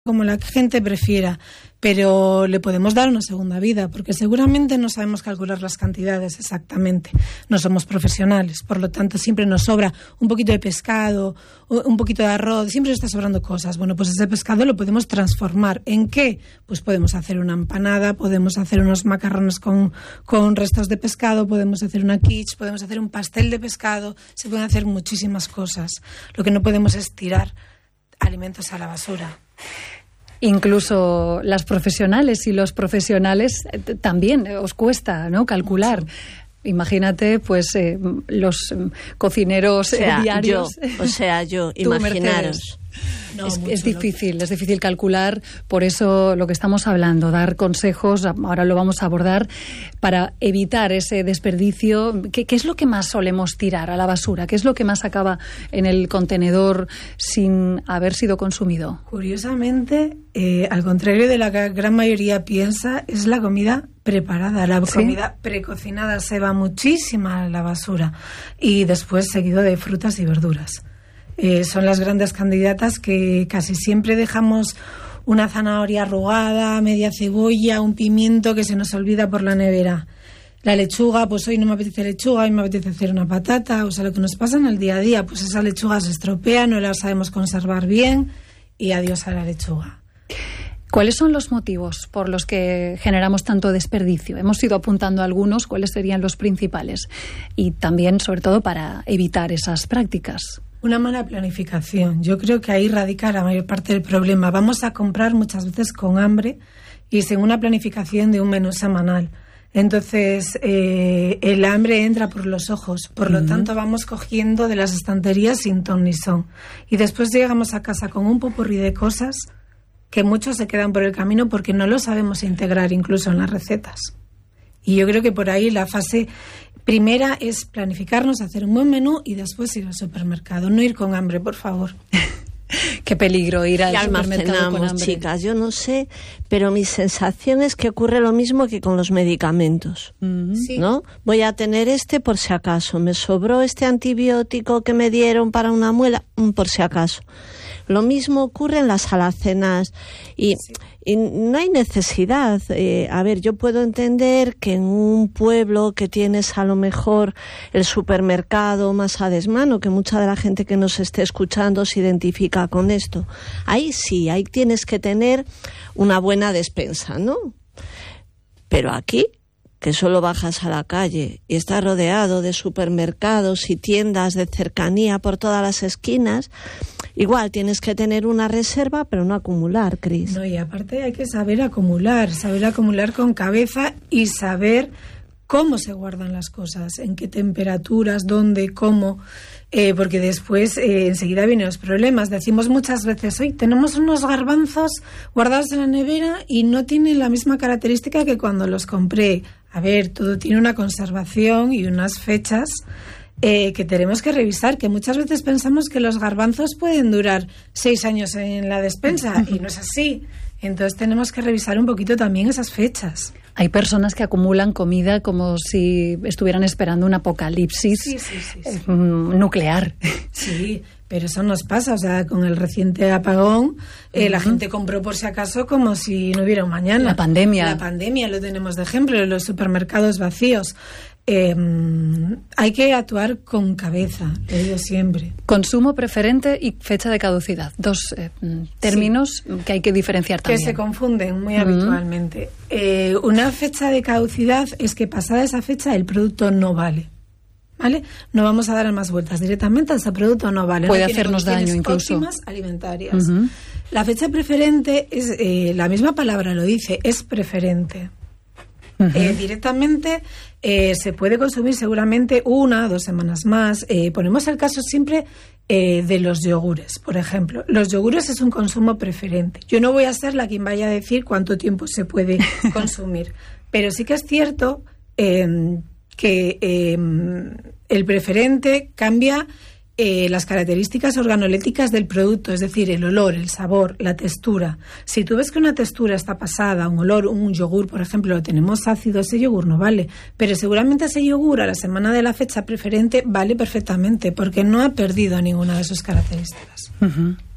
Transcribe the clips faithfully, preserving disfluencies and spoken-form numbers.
como la gente prefiera, pero le podemos dar una segunda vida, porque seguramente no sabemos calcular las cantidades exactamente, no somos profesionales, por lo tanto siempre nos sobra un poquito de pescado, un poquito de arroz, siempre nos está sobrando cosas. Bueno, pues ese pescado lo podemos transformar. ¿En qué? Pues podemos hacer una empanada, podemos hacer unos macarrones con, con restos de pescado, podemos hacer una quiche, podemos hacer un pastel de pescado, se pueden hacer muchísimas cosas. Lo que no podemos es tirar alimentos a la basura. Incluso las profesionales y los profesionales eh, también eh, os cuesta, ¿no?, calcular. Mucho. Imagínate, pues, eh, los eh, cocineros o sea, eh, diarios. Yo, o sea, yo, imaginaros. No, es, es difícil, es difícil calcular, por eso lo que estamos hablando, dar consejos, ahora lo vamos a abordar, para evitar ese desperdicio. ¿Qué, qué es lo que más solemos tirar a la basura? ¿Qué es lo que más acaba en el contenedor sin haber sido consumido? Curiosamente, eh, al contrario de la que la gran mayoría piensa, es la comida preparada, la ¿Sí? comida precocinada se va muchísima a la basura, y después seguido de frutas y verduras. Eh, son las grandes candidatas que casi siempre dejamos una zanahoria arrugada, media cebolla, un pimiento que se nos olvida por la nevera. La lechuga, pues hoy no me apetece lechuga, hoy me apetece hacer una patata. O sea, lo que nos pasa en el día a día, pues esa lechuga se estropea, no la sabemos conservar bien y adiós a la lechuga. ¿Cuáles son los motivos por los que generamos tanto desperdicio? Hemos ido apuntando algunos, ¿cuáles serían los principales? Y también, sobre todo, para evitar esas prácticas. Una mala planificación. Yo creo que ahí radica la mayor parte del problema. Vamos a comprar muchas veces con hambre y sin una planificación de un menú semanal. Entonces, eh, el hambre entra por los ojos. Por lo uh-huh. tanto, vamos cogiendo de las estanterías sin ton ni son. Y después llegamos a casa con un popurrí de cosas que muchos se quedan por el camino porque no lo sabemos integrar incluso en las recetas. Y yo creo que por ahí la fase primera es planificarnos, hacer un buen menú y después ir al supermercado. No ir con hambre, por favor. Qué peligro ir al y supermercado con hambre. Chicas, yo no sé, pero mi sensación es que ocurre lo mismo que con los medicamentos, uh-huh. sí. ¿no? Voy a tener este por si acaso. Me sobró este antibiótico que me dieron para una muela, por si acaso. Lo mismo ocurre en las alacenas y, sí. y no hay necesidad. Eh, a ver, yo puedo entender que en un pueblo que tienes a lo mejor el supermercado más a desmano, que mucha de la gente que nos esté escuchando se identifica con esto. Ahí sí, ahí tienes que tener una buena despensa, ¿no? Pero aquí, que solo bajas a la calle y estás rodeado de supermercados y tiendas de cercanía por todas las esquinas, igual tienes que tener una reserva, pero no acumular, Cris. No, y aparte hay que saber acumular, saber acumular con cabeza y saber cómo se guardan las cosas, en qué temperaturas, dónde, cómo, eh, porque después eh, enseguida vienen los problemas. Decimos muchas veces, hoy tenemos unos garbanzos guardados en la nevera y no tienen la misma característica que cuando los compré. A ver, todo tiene una conservación y unas fechas eh, que tenemos que revisar, que muchas veces pensamos que los garbanzos pueden durar seis años en la despensa y no es así. Entonces tenemos que revisar un poquito también esas fechas. Hay personas que acumulan comida como si estuvieran esperando un apocalipsis sí, sí, sí, sí. Eh, nuclear. Sí, pero eso nos pasa. O sea, con el reciente apagón, eh, uh-huh. la gente compró por si acaso como si no hubiera un mañana. La pandemia. La pandemia lo tenemos de ejemplo, los supermercados vacíos. Eh, hay que actuar con cabeza, lo digo siempre. Consumo preferente y fecha de caducidad, dos eh, términos sí. que hay que diferenciar también. Que se confunden muy uh-huh. habitualmente. Eh, una fecha de caducidad es que pasada esa fecha el producto no vale. ¿Vale? No vamos a dar más vueltas, directamente ese producto no vale. Puede no hacernos daño incluso. Óptimas alimentarias. Uh-huh. La fecha preferente es, eh, la misma palabra lo dice, es preferente. Uh-huh. Eh, directamente eh, se puede consumir seguramente una o dos semanas más. Eh, ponemos el caso siempre eh, de los yogures, por ejemplo. Los yogures es un consumo preferente. Yo no voy a ser la quien vaya a decir cuánto tiempo se puede consumir, pero sí que es cierto eh, que eh, el preferente cambia eh, las características organolépticas del producto, es decir, el olor, el sabor, la textura. Si tú ves que una textura está pasada, un olor, un yogur, por ejemplo, lo tenemos ácido, ese yogur no vale, pero seguramente ese yogur a la semana de la fecha preferente vale perfectamente, porque no ha perdido ninguna de sus características. Uh-huh.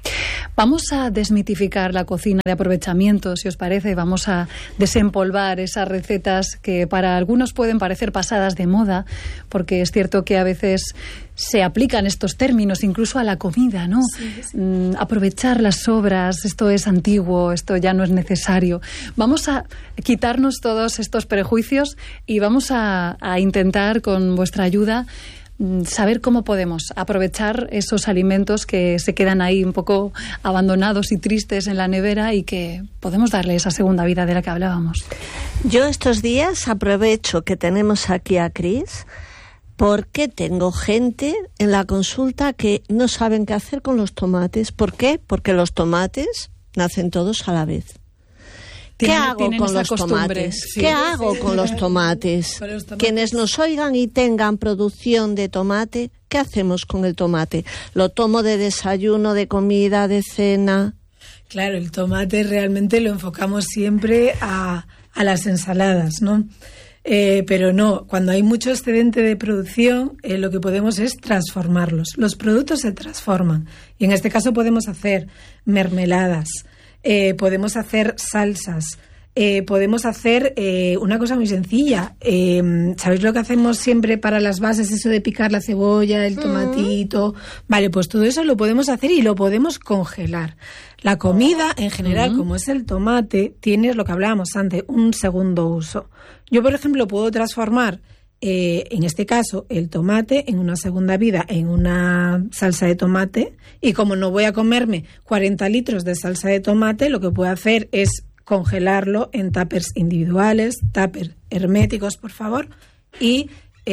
Vamos a desmitificar la cocina de aprovechamiento, si os parece. Vamos a desempolvar esas recetas que para algunos pueden parecer pasadas de moda, porque es cierto que a veces se aplican estos términos incluso a la comida, ¿no? Sí, sí. Mm, aprovechar las sobras, esto es antiguo, esto ya no es necesario. Vamos a quitarnos todos estos prejuicios y vamos a, a intentar, con vuestra ayuda, saber cómo podemos aprovechar esos alimentos que se quedan ahí un poco abandonados y tristes en la nevera y que podemos darle esa segunda vida de la que hablábamos. Yo estos días aprovecho que tenemos aquí a Cris, porque tengo gente en la consulta que no saben qué hacer con los tomates. ¿Por qué? Porque los tomates nacen todos a la vez. ¿Qué hago con los tomates? Sí. ¿Qué hago con los tomates? Con los tomates. Quienes nos oigan y tengan producción de tomate, ¿qué hacemos con el tomate? ¿Lo tomo de desayuno, de comida, de cena? Claro, el tomate realmente lo enfocamos siempre a, a las ensaladas, ¿no? Eh, pero no, cuando hay mucho excedente de producción, eh, lo que podemos es transformarlos. Los productos se transforman y en este caso podemos hacer mermeladas, eh, podemos hacer salsas, eh, podemos hacer eh, una cosa muy sencilla. Eh, ¿Sabéis lo que hacemos siempre para las bases? Eso de picar la cebolla, el tomatito. Vale, pues todo eso lo podemos hacer y lo podemos congelar. La comida, en general, uh-huh. como es el tomate, tiene lo que hablábamos antes, un segundo uso. Yo, por ejemplo, puedo transformar, eh, en este caso, el tomate en una segunda vida, en una salsa de tomate, y como no voy a comerme cuarenta litros de salsa de tomate, lo que puedo hacer es congelarlo en tuppers individuales, tuppers herméticos, por favor, y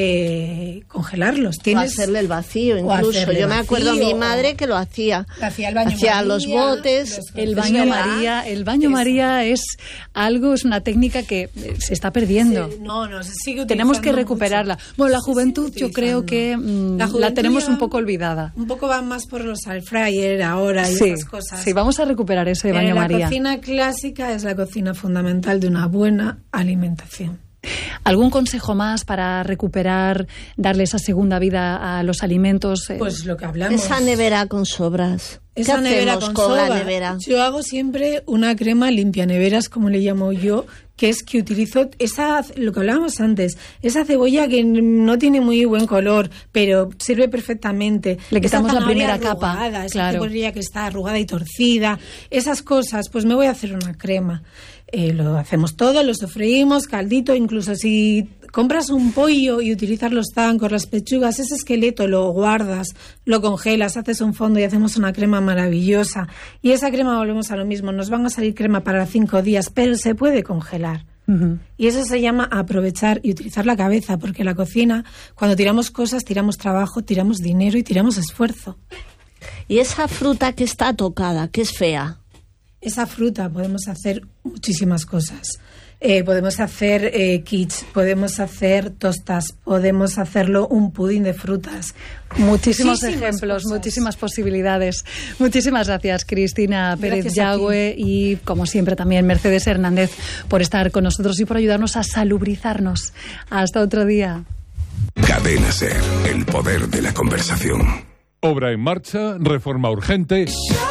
eh, congelarlos. ¿Tienes? O hacerle el vacío, incluso. Yo me acuerdo a mi madre que lo hacía. Hacía el baño hacía María, los botes. Los el baño María, el baño es, María es algo, es una técnica que se está perdiendo. Sí, no, no, se sigue utilizando. Tenemos que recuperarla. Mucho. Bueno, la juventud yo creo que mmm, la, la tenemos un poco olvidada. Un poco van más por los air fryer ahora y sí, esas cosas. Sí, vamos a recuperar ese Pero baño la María. La cocina clásica es la cocina fundamental de una buena alimentación. ¿Algún consejo más para recuperar, darle esa segunda vida a los alimentos? Pues lo que hablamos. Esa nevera con sobras. Esa ¿Qué nevera hacemos con, con soba? la nevera? Yo hago siempre una crema limpia neveras, como le llamo yo, que es que utilizo esa, lo que hablábamos antes, esa cebolla que no tiene muy buen color, pero sirve perfectamente. Le quitamos la primera arrugada, capa. Esa claro. cebolla que está arrugada y torcida, esas cosas, pues me voy a hacer una crema. Eh, lo hacemos todo, lo sofreímos, caldito, incluso si compras un pollo y utilizas los zancos, las pechugas, ese esqueleto lo guardas, lo congelas, haces un fondo y hacemos una crema maravillosa. Y esa crema, volvemos a lo mismo, nos van a salir crema para cinco días, pero se puede congelar. Uh-huh. Y eso se llama aprovechar y utilizar la cabeza, porque la cocina, cuando tiramos cosas, tiramos trabajo, tiramos dinero y tiramos esfuerzo. Y esa fruta que está tocada, que es fea. Esa fruta podemos hacer muchísimas cosas. Eh, podemos hacer eh, kits, podemos hacer tostas, podemos hacerlo un pudín de frutas. Muchísimos Muchísimas ejemplos, cosas. Muchísimas posibilidades. Muchísimas gracias, Cristina Pérez Yagüe, y como siempre también Mercedes Hernández, por estar con nosotros y por ayudarnos a salubrizarnos. Hasta otro día. Cadena SER, el poder de la conversación. Obra en marcha, reforma urgente.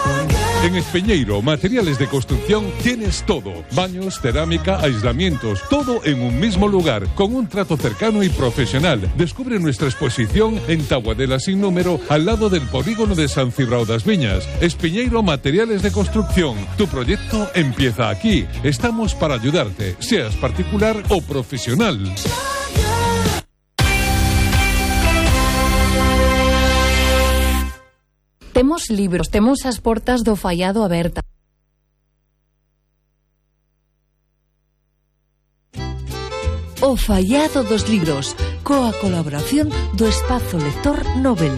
En Espeñeiro, materiales de construcción, tienes todo. Baños, cerámica, aislamientos, todo en un mismo lugar, con un trato cercano y profesional. Descubre nuestra exposición en Taguadela sin número, al lado del polígono de San Cibrao das Viñas. Espeñeiro, materiales de construcción. Tu proyecto empieza aquí. Estamos para ayudarte, seas particular o profesional. Temos libros, temos as portas do fallado abertas. O fallado dos libros, coa colaboración do Espazo Lector Nobel.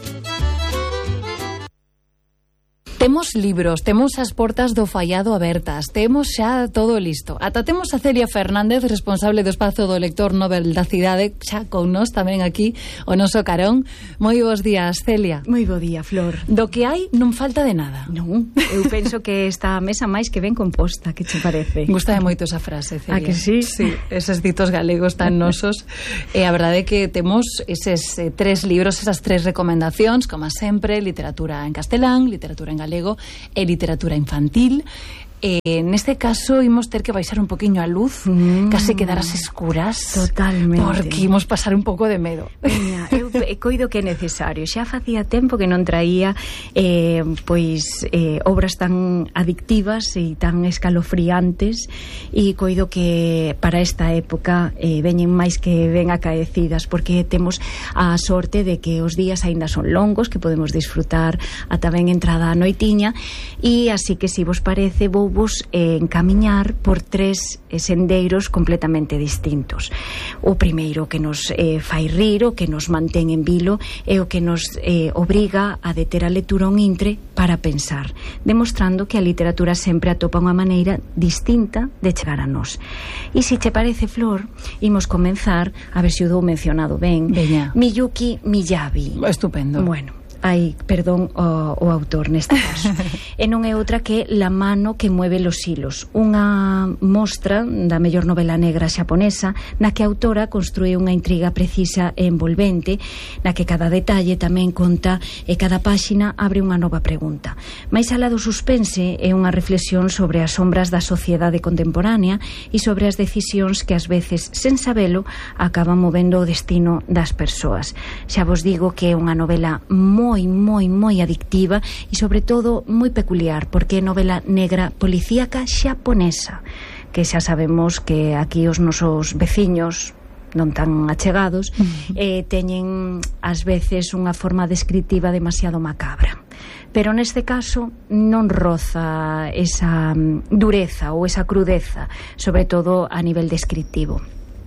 Temos libros, temos as portas do fallado abertas, temos xa todo listo. Ata temos a Celia Fernández, responsable do Espazo do Lector Nobel da cidade, xa con nós tamén aquí, o noso carón. Moi bons días, Celia. Moi bo día, Flor. Do que hai non falta de nada. Non, eu penso que esta mesa máis que ben composta, que che parece? Gusta moito esa frase, Celia. A que sí? Sí, eses ditos galegos tan nosos. E a verdade é que temos eses eh, tres libros, esas tres recomendacións, como sempre, literatura en castelán, literatura en galego galego e literatura infantil. Eh, neste caso imos ter que baixar un poquinho a luz, mm. case quedar as escuras. Totalmente. Porque imos pasar un pouco de medo. Veña, eu coido que é necesario. Xa facía tempo que non traía eh, pois eh, obras tan adictivas e tan escalofriantes, e coido que para esta época eh, veñen máis que ben acaecidas, porque temos a sorte de que os días aínda son longos, que podemos disfrutar ata ben entrada a noitiña, e así que, se vos parece, vou vos eh, encamiñar por tres eh, sendeiros completamente distintos. O primeiro, que nos eh, fai rir, o que nos mantén en vilo, é o que nos eh, obriga a deter a lectura un intre para pensar, demostrando que a literatura sempre atopa unha maneira distinta de chegar a nós. E se che parece, Flor, imos comenzar, a ver se o dou mencionado ben, Veña. Miyuki Miyabi. Estupendo. Bueno, ai, perdón, o, o autor neste caso. E non é outra que La mano que mueve los hilos, unha mostra da mellor novela negra xaponesa, na que a autora construe unha intriga precisa e envolvente, na que cada detalle tamén conta e cada páxina abre unha nova pregunta. Mais alá do suspense, é unha reflexión sobre as sombras da sociedade contemporánea e sobre as decisións que ás veces, sen sabelo, acaban movendo o destino das persoas. Xa vos digo que é unha novela moi moi, moi, moi adictiva e, sobre todo, moi peculiar, porque é novela negra policíaca xaponesa, que xa sabemos que aquí os nosos veciños non tan achegados eh, teñen ás veces unha forma descritiva demasiado macabra, pero neste caso non roza esa dureza ou esa crudeza, sobre todo a nivel descriptivo.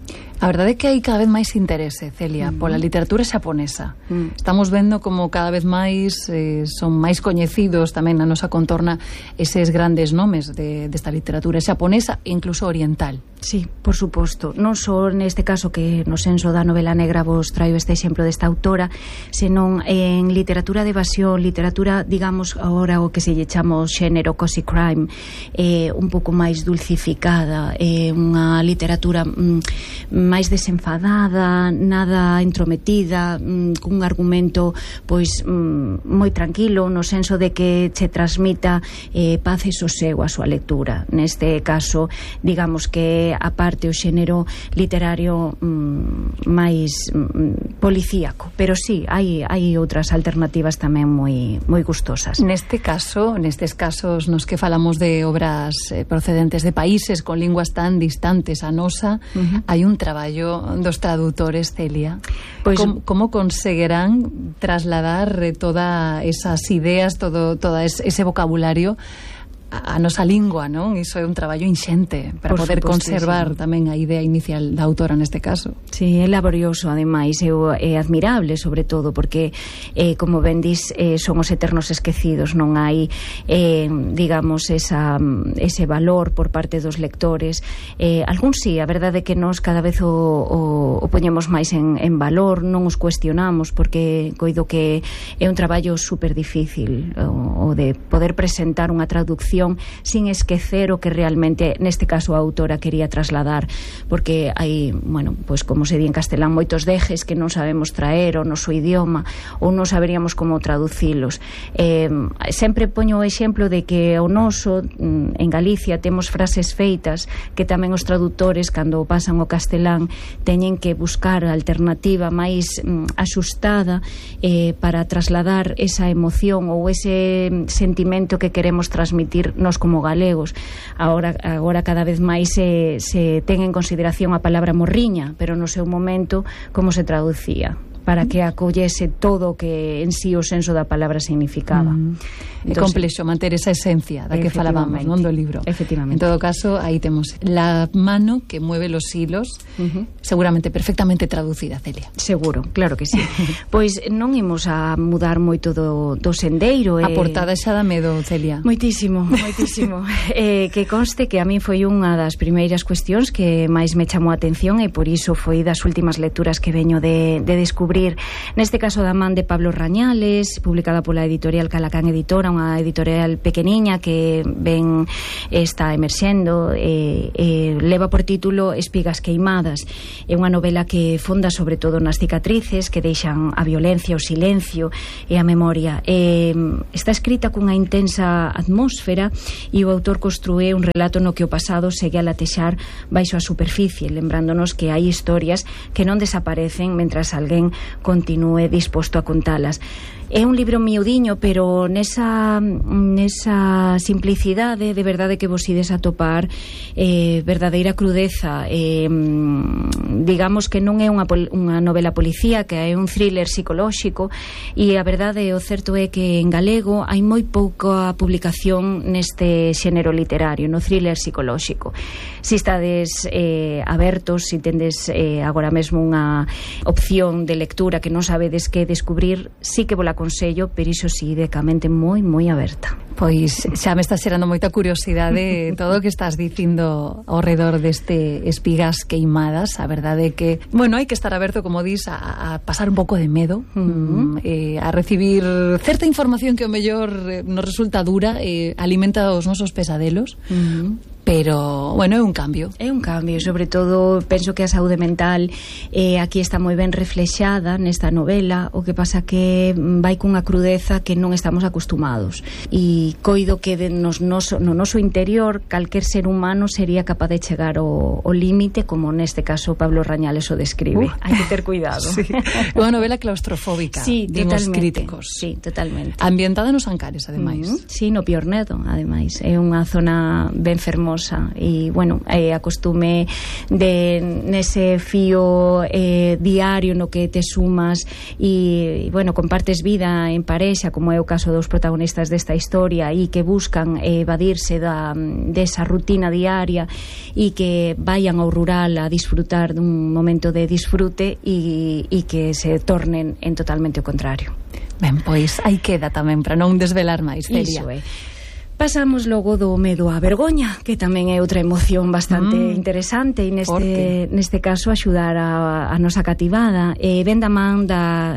A verdade é que hai cada vez máis interese, Celia, mm. pola literatura xaponesa. Mm. Estamos vendo como cada vez máis eh, son máis coñecidos tamén na nosa contorna eses grandes nomes de, desta literatura xaponesa e incluso oriental. Sí, por suposto. Non só neste caso, que no senso da novela negra vos traio este exemplo desta autora, senón en literatura de evasión, literatura, digamos, agora o que se lle chama o xénero cozy crime, eh, un pouco máis dulcificada, eh, unha literatura mm, máis desenfadada, nada entrometida, mm, cun argumento pois mm, moi tranquilo, no senso de que che transmita eh, paz e sosego a súa lectura. Neste caso, digamos que aparte o xénero literario mm, máis mm, policíaco, pero sí, hai, hai outras alternativas tamén moi, moi gustosas. Neste caso, nestes casos nos que falamos de obras eh, procedentes de países con linguas tan distantes a nosa, uh-huh. hai un traballo dos traductores, Celia. Pois, como, como conseguirán trasladar eh, todas esas ideas, todo, todo ese vocabulario a nosa lingua, non? Iso é un traballo inxente para poder conservar tamén a idea inicial da autora neste caso. Sí, é laborioso, ademais, é, é admirable, sobre todo, porque, eh, como ben dis, eh, son os eternos esquecidos, non hai, eh, digamos, esa, ese valor por parte dos lectores. Eh, algún sí, a verdade é que nós cada vez o, o, o poñemos máis en, en valor, non os cuestionamos, porque coido que é un traballo super difícil, o, o de poder presentar unha traducción sin esquecer o que realmente neste caso a autora quería trasladar, porque hai, bueno, pois como se di en castelán, moitos dejes que non sabemos traer o noso idioma ou non saberíamos como traducilos. Eh, sempre poño o exemplo de que o noso, en Galicia, temos frases feitas que tamén os traductores, cando pasan o castelán, teñen que buscar a alternativa máis mm, axustada eh, para trasladar esa emoción ou ese sentimento que queremos transmitir nos como galegos. Agora, agora cada vez máis se, se ten en consideración a palabra morriña, pero no seu momento como se traducía, para que acollese todo o que en sí o senso da palabra significaba. Mm. É complexo manter esa esencia da que falábamos, non, do libro. Efectivamente. En todo caso, aí temos La mano que mueve los hilos, uh-huh. seguramente perfectamente traducida, Celia. Seguro, claro que sí. Pois non imos a mudar moito do, do sendeiro. A eh... portada xa dá medo, Celia. Moitísimo, moitísimo. eh, que conste que a min foi unha das primeiras cuestións que máis me chamou a atención, e por iso foi das últimas lecturas que veño de, de descubrir descubrir. Neste caso da man de Pablo Rañales, publicada pola editorial Calacán Editora, unha editorial pequeniña que ben está emerxendo, e, e leva por título Espigas queimadas. É unha novela que fonda sobre todo nas cicatrices que deixan a violencia, o silencio e a memoria. E, está escrita cunha intensa atmósfera e o autor construe un relato no que o pasado segue a latexar baixo a superficie, lembrándonos que hai historias que non desaparecen mentras alguén continúe disposto a contalas. É un libro miudiño, pero nesa, nesa simplicidade de verdade que vos ides a topar eh, verdadeira crudeza. Eh, digamos que non é unha, unha novela policíaca, é un thriller psicolóxico, e a verdade, o certo é que en galego hai moi pouca publicación neste xénero literario, no thriller psicolóxico. Si estades eh, abertos, si tendes eh, agora mesmo unha opción de lectura que non sabedes que descubrir, sí que vos la aconsello, pero iso sí, de ca mente moi, moi aberta. Pois xa me está xerando moita curiosidade todo o que estás dicindo ao redor deste Espigas queimadas. A verdade é que, bueno, hai que estar aberto, como dis, a, a pasar un pouco de medo, uh-huh. eh, a recibir certa información que o mellor eh, nos resulta dura e eh, alimenta os nosos pesadelos. Uh-huh. Pero, bueno, é un cambio. É un cambio, sobre todo penso que a saúde mental eh, aquí está moi ben reflexada nesta novela. O que pasa que vai cunha crudeza que non estamos acostumados, e coido que de nos, noso, no noso interior calquer ser humano sería capaz de chegar ao, ao límite, como neste caso Pablo Rañales o describe. Uh. Hai que ter cuidado. Sí. Unha novela claustrofóbica, sí, digamos, críticos. Sí, totalmente. Ambientada nos Ancares, ademais. Uh-huh. Sí, no Piornedo, ademais. É unha zona ben fermosa. E, bueno, eh, acostume de nese fío eh, diario no que te sumas e, bueno, compartes vida en parexa, como é o caso dos protagonistas desta historia, e que buscan eh, evadirse da, desa rutina diaria e que vayan ao rural a disfrutar dun momento de disfrute e, e que se tornen en totalmente o contrario. Ben, pois aí queda tamén para non desvelar máis, Celia. Iso é. Pasamos logo do medo á vergoña, que tamén é outra emoción bastante mm, interesante, e neste, neste caso axudar a, a nosa cativada. Eh, ven da man da,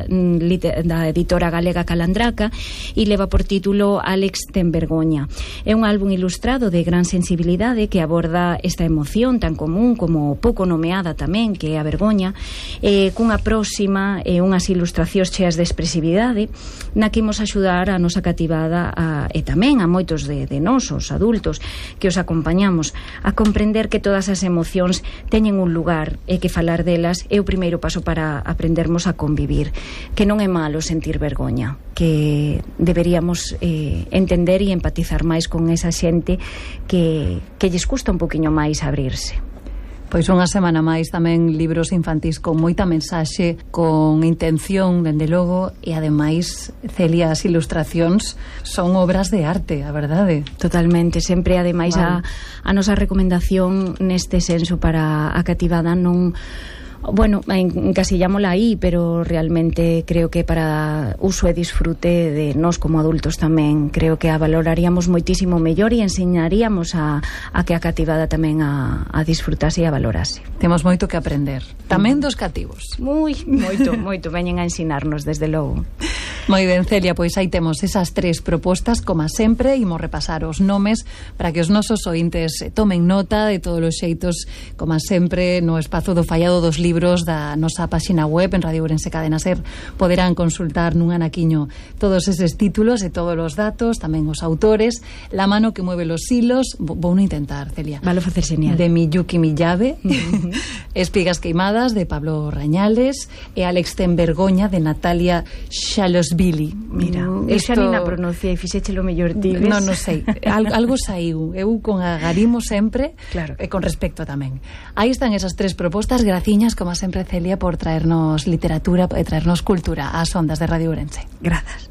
da editora galega Calandraca e leva por título Álex ten vergoña. É un álbum ilustrado de gran sensibilidade que aborda esta emoción tan común como pouco nomeada tamén, que é a vergoña, eh, cunha próxima e eh, unhas ilustracións cheas de expresividade, na que imos axudar a nosa cativada a, e tamén a moitos de, de nós, os adultos que os acompañamos, a comprender que todas as emocións teñen un lugar e que falar delas é o primeiro paso para aprendermos a convivir, que non é malo sentir vergoña, que deberíamos eh, entender e empatizar máis con esa xente que, que lles custa un poquinho máis abrirse. Pois unha semana máis tamén libros infantís con moita mensaxe, con intención, dende logo, e ademais, Celia, as ilustracións son obras de arte, a verdade. Totalmente, sempre ademais wow. a, a nosa recomendación neste senso para a cativada non... Bueno, encasillámola aí, pero realmente creo que para uso e disfrute de nós como adultos tamén, creo que a valoraríamos moitísimo mellor e enseñaríamos a, a que a cativada tamén a, a disfrutase e a valorase. Temos moito que aprender, tamén dos cativos. Moi, moito, moito, veñen a ensinarnos, desde logo. Moi ben, Celia, pois aí temos esas tres propostas, como sempre, imos repasar os nomes para que os nosos ointes tomen nota de todos os xeitos, como sempre, no espazo do Fallado dos Libros da nosa páxina web en Radio Ourense Cadena Ser. Poderán consultar nun anaquiño todos eses títulos e todos os datos, tamén os autores, la mano que mueve los hilos. Vou non intentar, Celia. Valo facer genial. De Miyuki Miyabe, uh-huh. Espigas queimadas de Pablo Rañales e Álex ten vergoña de Natalia Shalosvili. Mira, mm, eu xa nin a pronunciei, fixéchelo mellor ti, ves? Non, non sei, Al, algo saiu. Eu con agarimo sempre, claro. E con respecto tamén. Aí están esas tres propostas. Graciñas, como sempre, Celia, por traernos literatura e traernos cultura ás ondas de Radio Ourense. Grazas.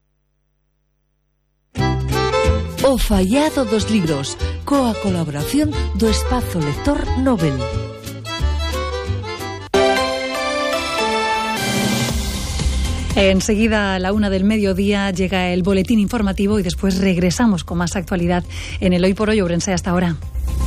O Fallado dos Libros, coa colaboración do Espazo Lector Nobel. Enseguida, a la una del mediodía, llega el boletín informativo y después regresamos con más actualidad en el Hoy por Hoy Ourense. Hasta ahora.